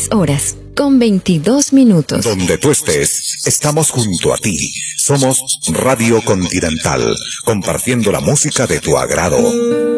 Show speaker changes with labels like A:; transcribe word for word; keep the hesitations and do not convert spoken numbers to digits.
A: diez horas, con veintidós minutos.
B: Donde tú estés, estamos junto a ti. Somos Radio Continental, compartiendo la música de tu agrado.